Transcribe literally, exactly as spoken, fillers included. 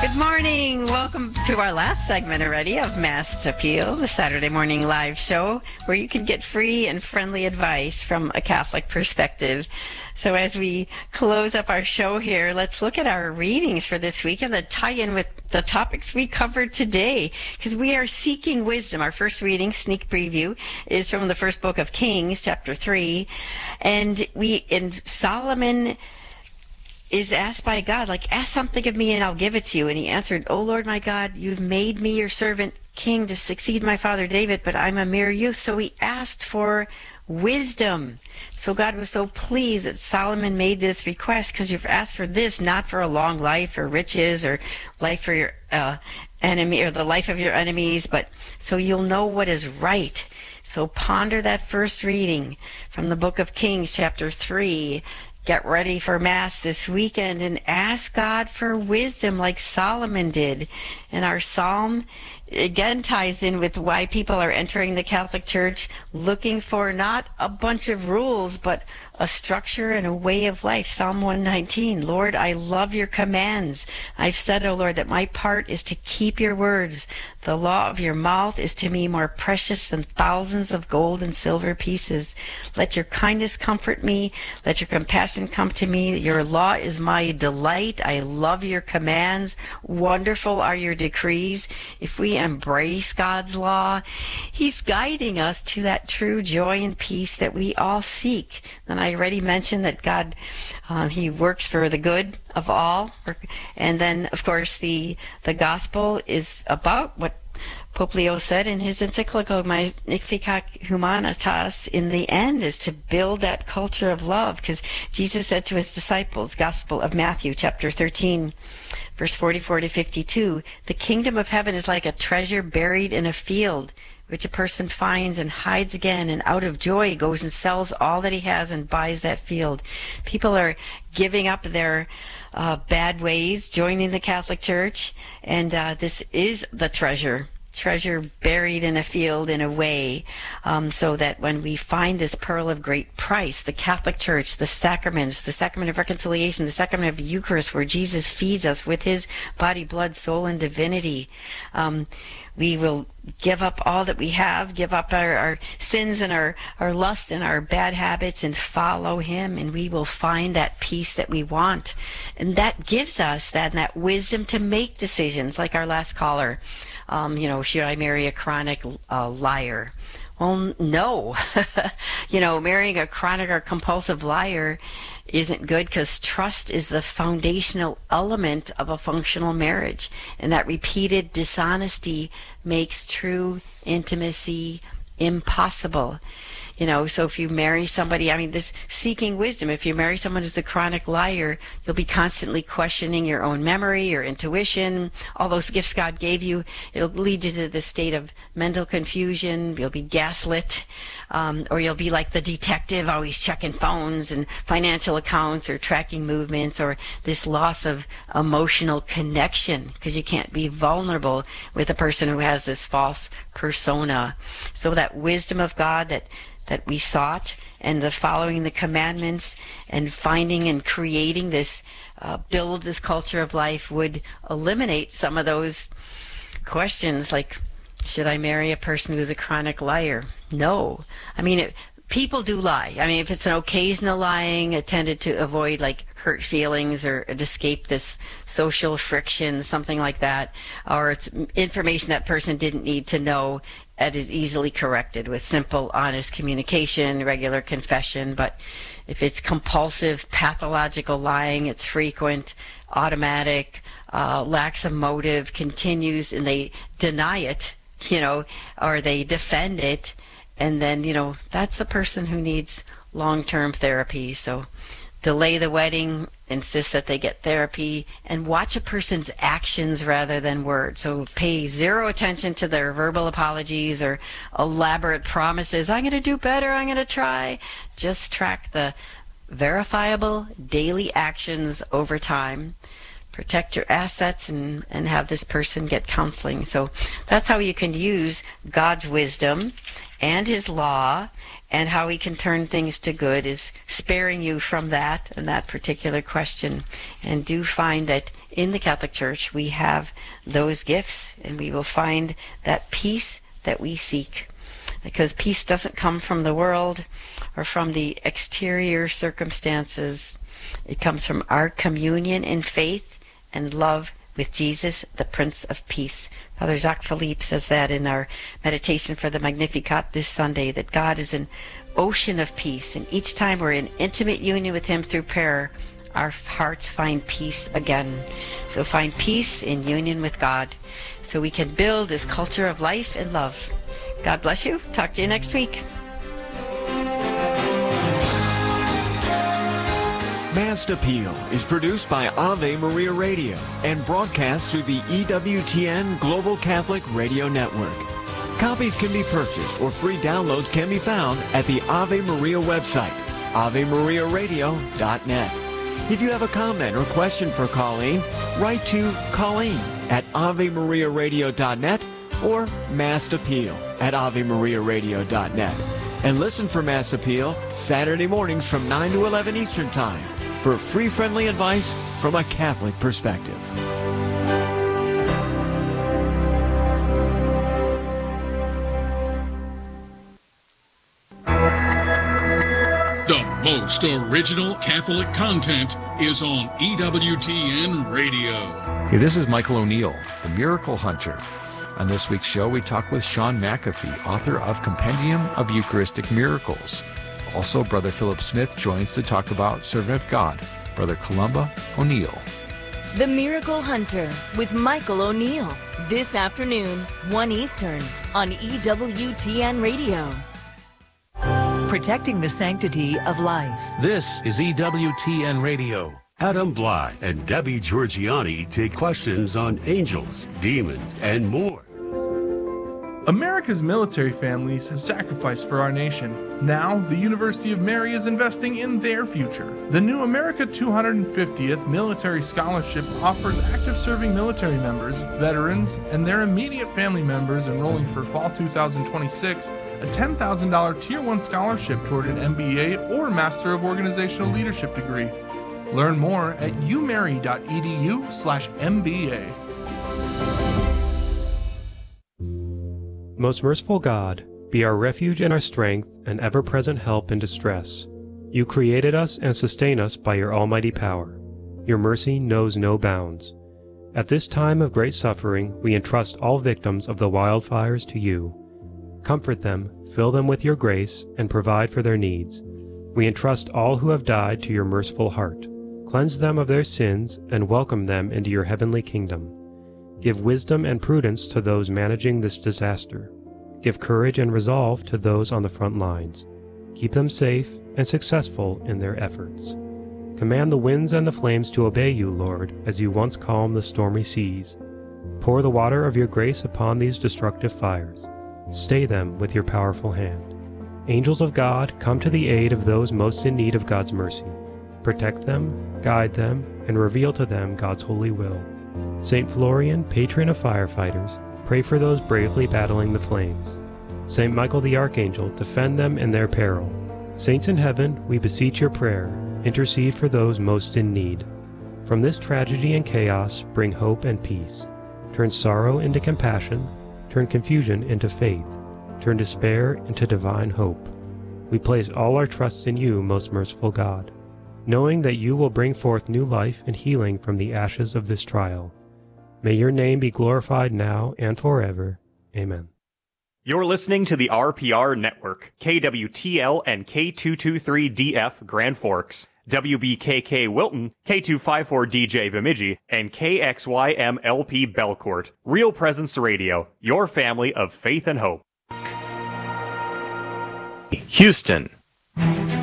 Good morning. Welcome to our last segment already of Mass Appeal, the Saturday morning live show where you can get free and friendly advice from a Catholic perspective. So as we close up our show here, let's look at our readings for this week and the tie-in with the topics we covered today, because we are seeking wisdom. Our first reading, sneak preview, is from the first book of Kings, chapter three. And we, in Solomon is asked by God, like, ask something of me and I'll give it to you. And he answered, "O Lord my God, you've made me your servant king to succeed my father David, but I'm a mere youth." So he asked for wisdom. So God was so pleased that Solomon made this request, because you've asked for this, not for a long life or riches or life for your uh, enemy or the life of your enemies, but so you'll know what is right. So ponder that first reading from the book of Kings, chapter three. Get ready for Mass this weekend and ask God for wisdom like Solomon did. And our psalm again ties in with why people are entering the Catholic Church, looking for not a bunch of rules, but a structure and a way of life. Psalm one nineteen, Lord, I love your commands. I've said, O Lord, that my part is to keep your words. The law of your mouth is to me more precious than thousands of gold and silver pieces. Let your kindness comfort me. Let your compassion come to me. Your law is my delight. I love your commands. Wonderful are your decrees. If we embrace God's law, he's guiding us to that true joy and peace that we all seek. And I already mentioned that God, um, he works for the good of all. And then, of course, the the gospel is about what Pope Leo said in his encyclical Magnificat Humanitas, in the end, is to build that culture of love. Because Jesus said to his disciples, Gospel of Matthew, chapter thirteen, verse forty-four to fifty-two, the kingdom of heaven is like a treasure buried in a field, which a person finds and hides again, and out of joy goes and sells all that he has and buys that field. People are giving up their uh, bad ways, joining the Catholic Church, and uh, this is the treasure. Treasure buried in a field, in a way, um, so that when we find this pearl of great price, the Catholic Church, the sacraments, the sacrament of reconciliation, the sacrament of Eucharist, where Jesus feeds us with his body, blood, soul, and divinity, um, we will give up all that we have, give up our, our sins and our, our lust and our bad habits, and follow him, and we will find that peace that we want. And that gives us that, that wisdom to make decisions, like our last caller. Um, you know, should I marry a chronic uh, liar? Well, no. You know, marrying a chronic or compulsive liar isn't good, because trust is the foundational element of a functional marriage. And that repeated dishonesty makes true intimacy impossible. You know, so if you marry somebody, I mean, this seeking wisdom, if you marry someone who's a chronic liar, you'll be constantly questioning your own memory, your intuition, all those gifts God gave you. It'll lead you to this state of mental confusion. You'll be gaslit, um, or you'll be like the detective, always checking phones and financial accounts, or tracking movements, or this loss of emotional connection, because you can't be vulnerable with a person who has this false persona. So that wisdom of God that that we sought, and the following the commandments and finding and creating this, uh, build this culture of life, would eliminate some of those questions like, should I marry a person who's a chronic liar? No. I mean, it, people do lie. I mean, if it's an occasional lying, it tended to avoid like hurt feelings or to escape this social friction, something like that, or it's information that person didn't need to know. It is easily corrected with simple, honest communication, regular confession. But if it's compulsive, pathological lying, it's frequent, automatic, uh, lacks a motive, continues, and they deny it, you know, or they defend it, and then, you know, that's the person who needs long-term therapy. So delay the wedding, insist that they get therapy, and watch a person's actions rather than words. So pay zero attention to their verbal apologies or elaborate promises. I'm going to do better, I'm going to try. Just track the verifiable daily actions over time. Protect your assets and, and have this person get counseling. So that's how you can use God's wisdom and his law, and how he can turn things to good is sparing you from that and that particular question. And do find that in the Catholic Church, we have those gifts, and we will find that peace that we seek. Because peace doesn't come from the world or from the exterior circumstances. It comes from our communion in faith and love with Jesus, the Prince of Peace. Father Jacques Philippe says that in our meditation for the Magnificat this Sunday, that God is an ocean of peace, and each time we're in intimate union with Him through prayer, our hearts find peace again. So find peace in union with God, so we can build this culture of life and love. God bless you. Talk to you next week. Mass Appeal is produced by Ave Maria Radio and broadcast through the E W T N Global Catholic Radio Network. Copies can be purchased or free downloads can be found at the Ave Maria website, ave maria radio dot net. If you have a comment or question for Colleen, write to Colleen at ave maria radio dot net or Mass Appeal at ave maria radio dot net. And listen for Mass Appeal Saturday mornings from nine to eleven Eastern Time for free, friendly advice from a Catholic perspective. The most original Catholic content is on E W T N Radio. Hey, this is Michael O'Neill, the Miracle Hunter. On this week's show, we talk with Sean McAfee, author of Compendium of Eucharistic Miracles. Also, Brother Philip Smith joins to talk about Servant of God, Brother Columba O'Neill. The Miracle Hunter with Michael O'Neill. This afternoon, one Eastern, on E W T N Radio. Protecting the sanctity of life. This is E W T N Radio. Adam Bly and Debbie Georgiani take questions on angels, demons, and more. America's military families have sacrificed for our nation. Now, the University of Mary is investing in their future. The new America two hundred fiftieth Military Scholarship offers active serving military members, veterans, and their immediate family members enrolling for fall two thousand twenty-six a ten thousand dollars Tier one scholarship toward an M B A or Master of Organizational Leadership degree. Learn more at umary dot e d u slash M B A. Most merciful God, be our refuge and our strength and ever-present help in distress. You created us and sustain us by your almighty power. Your mercy knows no bounds. At this time of great suffering, we entrust all victims of the wildfires to you. Comfort them, fill them with your grace, and provide for their needs. We entrust all who have died to your merciful heart. Cleanse them of their sins and welcome them into your heavenly kingdom. Give wisdom and prudence to those managing this disaster. Give courage and resolve to those on the front lines. Keep them safe and successful in their efforts. Command the winds and the flames to obey you, Lord, as you once calmed the stormy seas. Pour the water of your grace upon these destructive fires. Stay them with your powerful hand. Angels of God, come to the aid of those most in need of God's mercy. Protect them, guide them, and reveal to them God's holy will. Saint Florian, patron of firefighters, pray for those bravely battling the flames. Saint Michael the Archangel, defend them in their peril. Saints in heaven, we beseech your prayer. Intercede for those most in need. From this tragedy and chaos, bring hope and peace. Turn sorrow into compassion. Turn confusion into faith. Turn despair into divine hope. We place all our trust in you, most merciful God, knowing that you will bring forth new life and healing from the ashes of this trial. May your name be glorified now and forever. Amen. You're listening to the R P R Network, K W T L and K two twenty-three D F Grand Forks, W B K K Wilton, K two fifty-four D J Bemidji, and K X Y M L P Belcourt. Real Presence Radio, your family of faith and hope. Houston.